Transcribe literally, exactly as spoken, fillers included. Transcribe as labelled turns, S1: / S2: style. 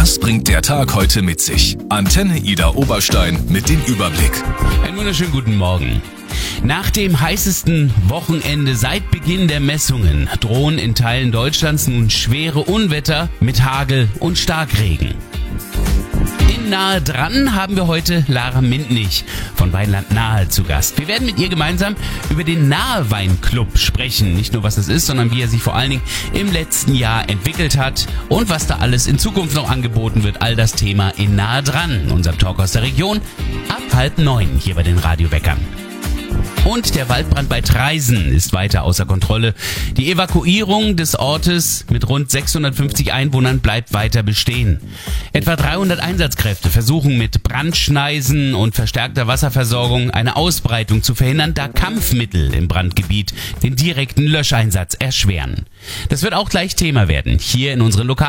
S1: Was bringt der Tag heute mit sich? Antenne Ida Oberstein mit dem Überblick.
S2: Einen wunderschönen guten Morgen. Nach dem heißesten Wochenende seit Beginn der Messungen drohen in Teilen Deutschlands nun schwere Unwetter mit Hagel und Starkregen. In Nahe dran haben wir heute Lara Mintnich von Weinland Nahe zu Gast. Wir werden mit ihr gemeinsam über den Nahe Weinclub sprechen. Nicht nur was es ist, sondern wie er sich vor allen Dingen im letzten Jahr entwickelt hat und was da alles in Zukunft noch angeboten wird. All das Thema in Nahe dran, unserem Talk aus der Region, ab halb neun hier bei den Radioweckern. Und der Waldbrand bei Traisen ist weiter außer Kontrolle. Die Evakuierung des Ortes mit rund sechshundertfünfzig Einwohnern bleibt weiter bestehen. Etwa dreihundert Einsatzkräfte versuchen mit Brandschneisen und verstärkter Wasserversorgung eine Ausbreitung zu verhindern, da Kampfmittel im Brandgebiet den direkten Löscheinsatz erschweren. Das wird auch gleich Thema werden, hier in unseren Lokal